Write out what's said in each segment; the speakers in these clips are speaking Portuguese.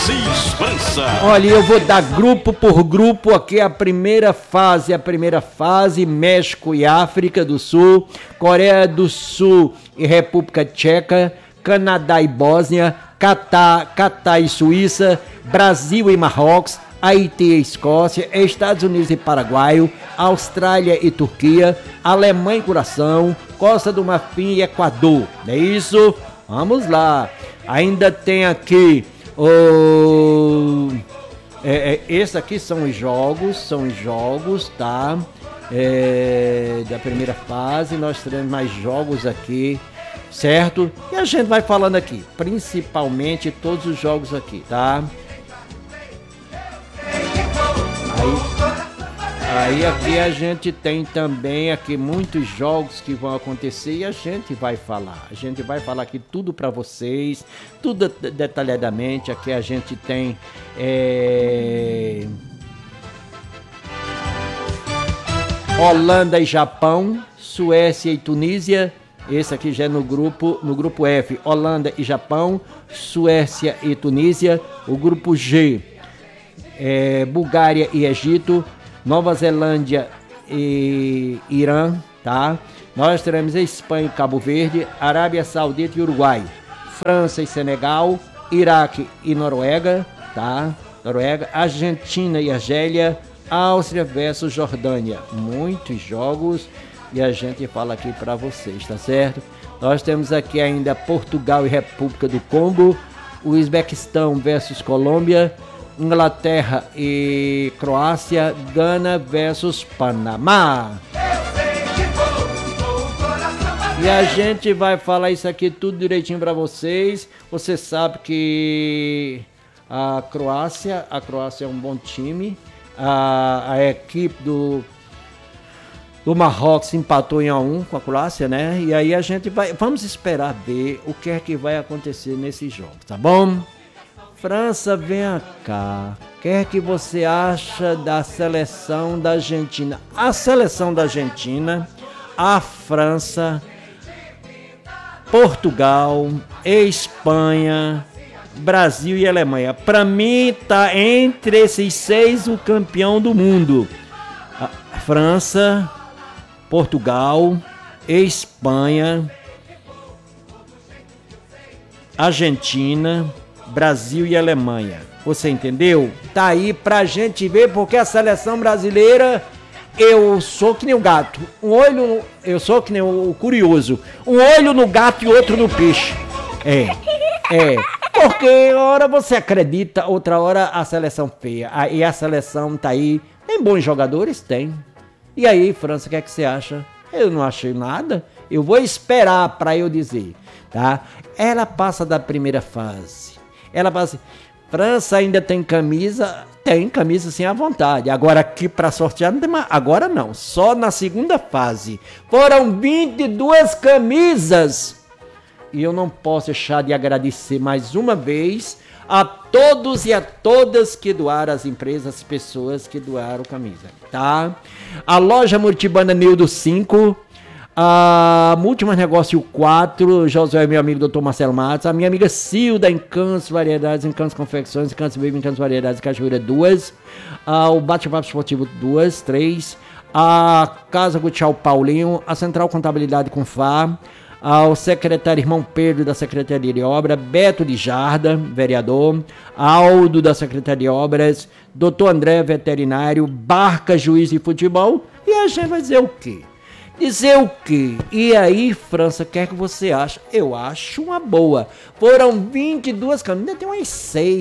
Assis França. Olha, eu vou dar grupo por grupo aqui a primeira fase, México e África do Sul, Coreia do Sul e República Tcheca, Canadá e Bósnia, Catar e Suíça, Brasil e Marrocos, Haiti e Escócia, Estados Unidos e Paraguai, Austrália e Turquia, Alemanha e Curaçao, Costa do Marfim e Equador. Não é isso? Vamos lá. Ainda tem aqui esses aqui são os jogos, tá? Da primeira fase, nós teremos mais jogos aqui, certo? E a gente vai falando aqui, principalmente todos os jogos aqui, tá? Aí aqui a gente tem também aqui muitos jogos que vão acontecer e a gente vai falar. A gente vai falar aqui tudo para vocês, tudo detalhadamente. Aqui a gente tem Holanda e Japão, Suécia e Tunísia. Esse aqui já é no grupo F, Holanda e Japão, Suécia e Tunísia. O grupo G, Bulgária e Egito, Nova Zelândia e Irã, tá? Nós teremos Espanha e Cabo Verde, Arábia Saudita e Uruguai, França e Senegal, Iraque e Noruega, tá? Argentina e Argélia, Áustria versus Jordânia. Muitos jogos e a gente fala aqui para vocês, tá certo? Nós temos aqui ainda Portugal e República do Congo, Uzbequistão versus Colômbia, Inglaterra e Croácia, Gana versus Panamá. E a gente vai falar isso aqui tudo direitinho para vocês. Você sabe que a Croácia é um bom time. A equipe do Marrocos empatou em 1-1 com a Croácia, né? E aí a gente vamos esperar ver o que é que vai acontecer nesses jogos, tá bom? França, vem cá. O que é que você acha da seleção da Argentina? A seleção da Argentina, a França, Portugal, Espanha, Brasil e Alemanha. Para mim, tá entre esses 6 o campeão do mundo. A França, Portugal, Espanha, Argentina, Brasil e Alemanha. Você entendeu? Tá aí pra gente ver, porque a seleção brasileira, eu sou que nem o gato. Eu sou que nem o curioso. Um olho no gato e outro no peixe. Porque uma hora você acredita, outra hora a seleção feia. E a seleção tá aí. Tem bons jogadores? Tem. E aí, França, o que é que você acha? Eu não achei nada. Eu vou esperar pra eu dizer, tá? Ela passa da primeira fase. Ela fala assim, França ainda tem camisa? Tem camisa sim à vontade. Agora aqui para sortear não tem mais. Agora não, só na segunda fase. Foram 22 camisas. E eu não posso deixar de agradecer mais uma vez a todos e a todas que doaram, as empresas, as pessoas que doaram camisa, tá? A loja Multibanda Nildo 5, a Múltiplos Negócio 4, Josué, meu amigo Dr. Marcelo Matos, a minha amiga Cilda, Encantos Variedades, Encantos Confecções, Encantos Baby, Encantos Variedades, Cachoeira 2, o Bate-Papo Esportivo 2, 3, a Casa Gutial Paulinho, a Central Contabilidade com Fá, ao secretário Irmão Pedro da Secretaria de Obras, Beto de Jarda, vereador, Aldo da Secretaria de Obras, Dr. André, veterinário, Barca, juiz de futebol, e a gente vai dizer o quê? Dizer o quê? E aí, França, o que é que você acha? Eu acho uma boa. Foram 22 camisas. Ainda tem umas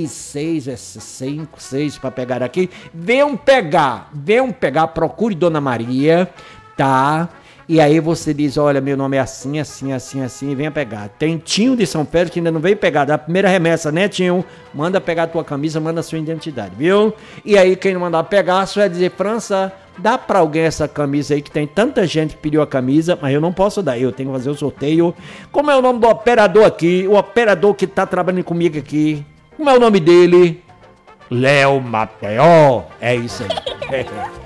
5, 6 para pegar aqui. Venham pegar. Procure Dona Maria, tá? E aí você diz, olha, meu nome é assim, assim, assim, assim, e venha pegar. Tem Tinho de São Pedro que ainda não veio pegar. Da primeira remessa, né, Tinho? Manda pegar a tua camisa, manda a sua identidade, viu? E aí, quem não mandar pegar, só vai dizer, França, dá pra alguém essa camisa aí, que tem tanta gente que pediu a camisa, mas eu não posso dar, eu tenho que fazer o sorteio. Como é o nome do operador aqui? O operador que tá trabalhando comigo aqui. Como é o nome dele? Léo Mateó. É isso aí.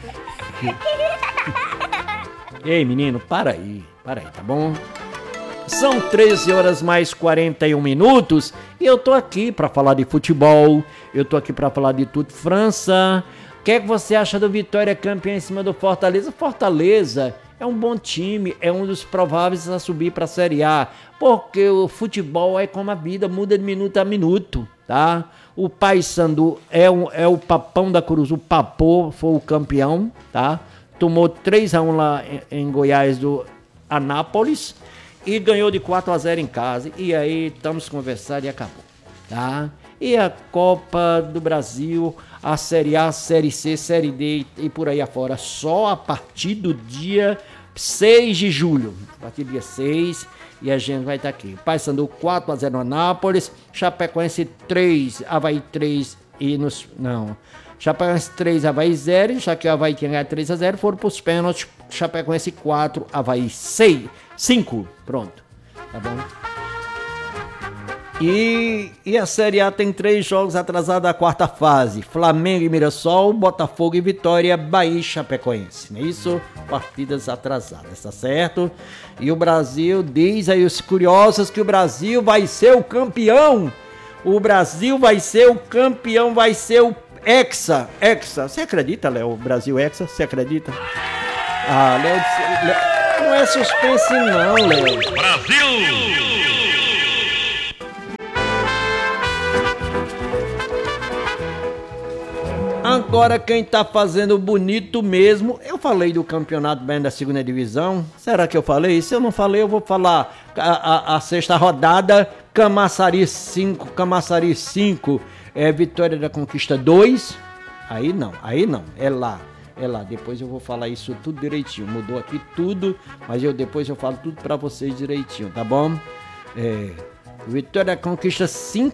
Ei, menino, para aí, tá bom? São 13 horas mais 41 minutos e eu tô aqui para falar de futebol, eu tô aqui para falar de tudo. França, o que é que você acha do Vitória campeão em cima do Fortaleza? Fortaleza é um bom time, é um dos prováveis a subir para a Série A, porque o futebol é como a vida, muda de minuto a minuto, tá? O Paysandu é o Papão da Cruz, o Papô foi o campeão, tá? Tomou 3-1 lá em Goiás do Anápolis e ganhou de 4-0 em casa. E aí estamos conversando e acabou, tá? E a Copa do Brasil, a Série A, Série C, Série D e por aí afora, só a partir do dia 6 de julho. A partir do dia 6 e a gente vai estar aqui. Paysandu 4-0 no Anápolis, Chapecoense 3, Avaí 3 e nos... Não... Chapecoense 3, Avaí 0, já que o Avaí tinha ganhado 3-0, foram para os pênaltis, Chapecoense 4, Avaí 5, pronto, tá bom? E a Série A tem 3 jogos atrasados da quarta fase, Flamengo e Mirassol, Botafogo e Vitória, Bahia e Chapecoense, não é isso? Partidas atrasadas, tá certo? E o Brasil, diz aí os curiosos que o Brasil vai ser o campeão, vai ser o Hexa. Você acredita, Léo? Brasil Hexa, você acredita? Ah, Léo, não é suspense não, Léo. Brasil! Agora quem tá fazendo bonito mesmo, eu falei do Campeonato Baiano da segunda divisão, será que eu falei? Se eu não falei, eu vou falar a sexta rodada, Camaçari 5, Vitória da Conquista 2, aí não, é lá, depois eu vou falar isso tudo direitinho, mudou aqui tudo, mas depois eu falo tudo pra vocês direitinho, tá bom? Vitória da Conquista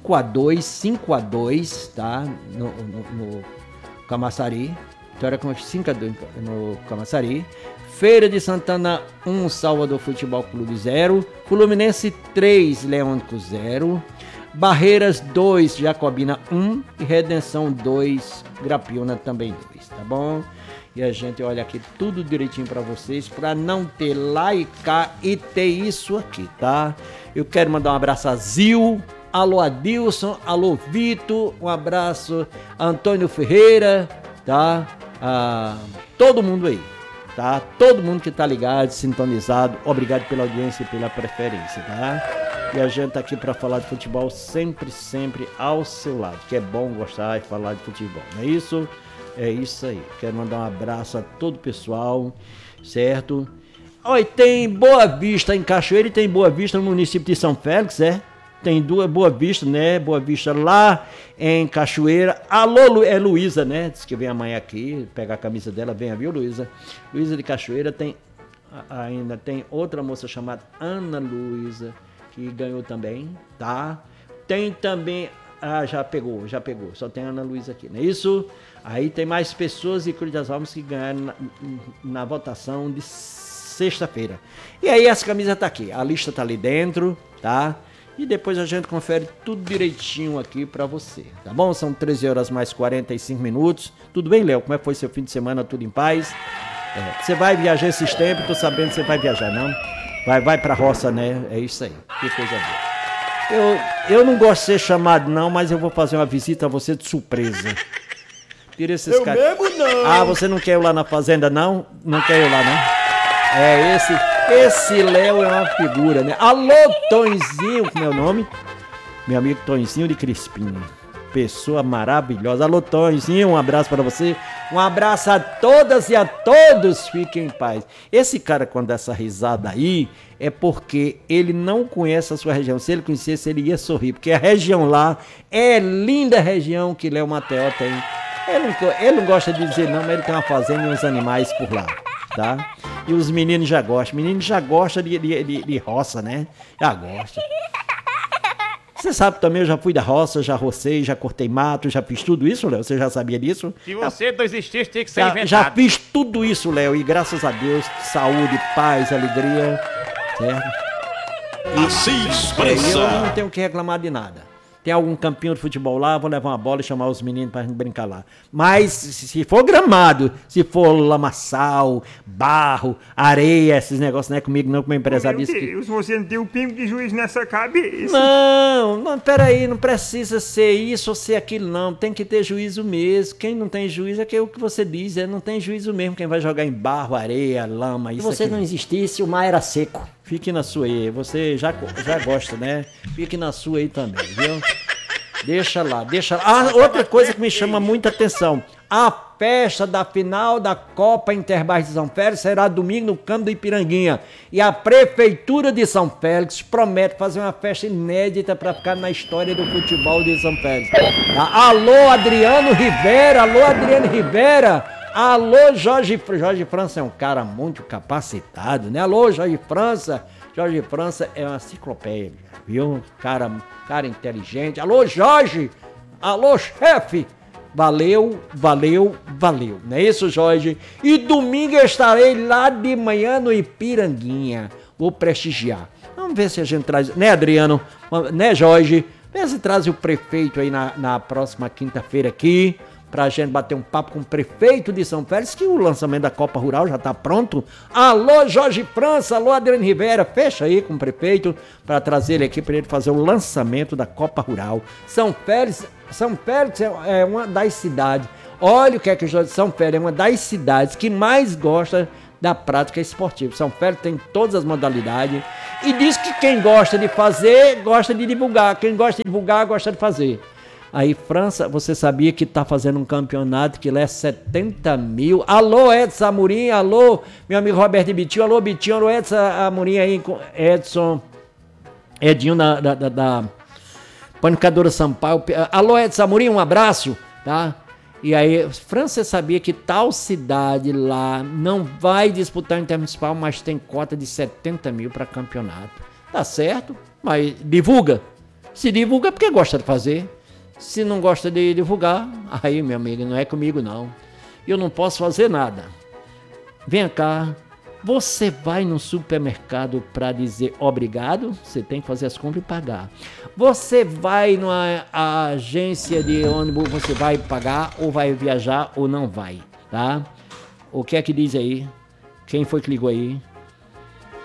5-2, tá? No Camaçari, Vitória da Conquista 5-2 no Camaçari, Feira de Santana 1, Salvador Futebol Clube 0, Fluminense 3, Leônico 0, Barreiras 2, Jacobina 1 e Redenção 2, Grapiúna também 2, tá bom? E a gente olha aqui tudo direitinho pra vocês, pra não ter lá e cá e ter isso aqui, tá? Eu quero mandar um abraço a Zil, alô Adilson, alô Vitor, um abraço a Antônio Ferreira, tá? Todo mundo aí, tá? Todo mundo que tá ligado, sintonizado, obrigado pela audiência e pela preferência, tá? E a gente tá aqui para falar de futebol sempre ao seu lado, que é bom gostar e falar de futebol, não é isso? É isso aí. Quero mandar um abraço a todo o pessoal, certo? Olha, tem Boa Vista em Cachoeira e tem Boa Vista no município de São Félix, Tem duas Boa Vista, né? Boa Vista lá em Cachoeira. Alô, é Luísa, né? Diz que vem amanhã aqui, pegar a camisa dela, vem, viu, Luísa? Luísa de Cachoeira ainda tem outra moça chamada Ana Luísa, que ganhou também, tá? Tem também, já pegou, só tem a Ana Luísa aqui, não é isso? Aí tem mais pessoas de Cruz das Almas que ganharam na votação de sexta-feira. E aí as camisas tá aqui, a lista tá ali dentro, tá? E depois a gente confere tudo direitinho aqui pra você, tá bom? São 13 horas mais 45 minutos. Tudo bem, Léo? Como é que foi seu fim de semana? Tudo em paz? Você vai viajar esses tempos? Tô sabendo que você vai viajar, não? Vai pra roça, né? É isso aí. Que coisa boa. Eu não gosto de ser chamado, não, mas eu vou fazer uma visita a você de surpresa. Tira esses caras. Mesmo não. Ah, você não quer ir lá na fazenda, não? Não quer ir lá, não? Esse Léo é uma figura, né? Alô, Tonzinho, como é o nome? Meu amigo Tonzinho de Crispim. Pessoa maravilhosa. Alô, Tonzinho, um abraço para você. Um abraço a todas e a todos. Fiquem em paz. Esse cara, quando dá essa risada aí, é porque ele não conhece a sua região. Se ele conhecesse, ele ia sorrir. Porque a região lá é linda região que Léo Mateó tem. Ele não gosta de dizer não, mas ele tem uma fazenda e uns animais por lá, tá? E os meninos já gostam. Meninos já gostam de roça, né? Já gostam. Você sabe também, eu já fui da roça, já rocei, já cortei mato, já fiz tudo isso, Léo? Você já sabia disso? Se você não existisse, tinha que ser inventado. Já fiz tudo isso, Léo, e graças a Deus, saúde, paz, alegria, certo? Assim expressa. Eu não tenho que reclamar de nada. tem algum campinho de futebol lá, vou levar uma bola e chamar os meninos pra gente brincar lá. Mas se for gramado, se for lamaçal, barro, areia, esses negócios, não é comigo não, como empresário disse. Meu Deus, você não tem um pingo de juiz nessa cabeça. Não, peraí, não precisa ser isso ou ser aquilo, não. Tem que ter juízo mesmo. Quem não tem juízo é que o que você diz, não tem juízo mesmo. Quem vai jogar em barro, areia, lama, isso. Se você aqui. não existisse, o mar era seco. Fique na sua aí, você já gosta, né? Fique na sua aí também, viu? Deixa lá. Outra coisa que me chama muita atenção. A festa da final da Copa Interbairros de São Félix será domingo no Campo do Ipiranguinha. E a Prefeitura de São Félix promete fazer uma festa inédita para ficar na história do futebol de São Félix. Tá? Alô, Adriano Rivera. Alô, Jorge França é um cara muito capacitado, né? Alô, Jorge França é uma enciclopédia, viu? Cara inteligente. Alô, Jorge! Alô, chefe! Valeu. Não é isso, Jorge? E domingo eu estarei lá de manhã no Ipiranguinha. Vou prestigiar. Vamos ver se a gente traz... Né, Adriano? Né, Jorge? Vê se traz o prefeito aí na próxima quinta-feira aqui, pra gente bater um papo com o prefeito de São Félix, que o lançamento da Copa Rural já tá pronto. Alô, Jorge França, alô, Adriano Rivera, fecha aí com o prefeito para trazer ele aqui para ele fazer o lançamento da Copa Rural. São Félix é uma das cidades, olha o que é que São Félix é uma das cidades que mais gosta da prática esportiva. São Félix tem todas as modalidades e diz que quem gosta de fazer, gosta de divulgar. Quem gosta de divulgar, gosta de fazer. Aí, França, você sabia que tá fazendo um campeonato que leva 70 mil? Alô, Edson Amorim, alô, meu amigo Roberto Bitinho, alô, Bitinho, alô, Edson Amorim aí, Edinho da Panicadora Sampaio. Alô, Edson Amorim, um abraço, tá? E aí, França, você sabia que tal cidade lá não vai disputar o intermunicipal, mas tem cota de 70 mil para campeonato. Tá certo, mas divulga. Se divulga é porque gosta de fazer. Se não gosta de divulgar, aí, meu amigo, não é comigo não. Eu não posso fazer nada. Vem cá, você vai no supermercado para dizer obrigado? Você tem que fazer as compras e pagar. Você vai numa agência de ônibus, você vai pagar ou vai viajar ou não vai, tá? O que é que diz aí? Quem foi que ligou aí?